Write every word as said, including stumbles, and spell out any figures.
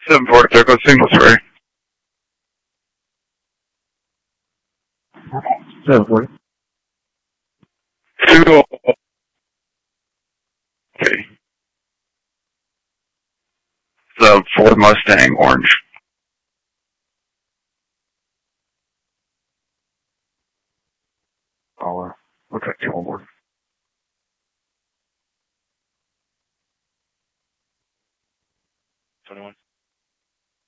seven four Echo Signal three. seven forty. Two. Okay. The Ford Mustang orange. Caller. Looks like two on board. twenty-one.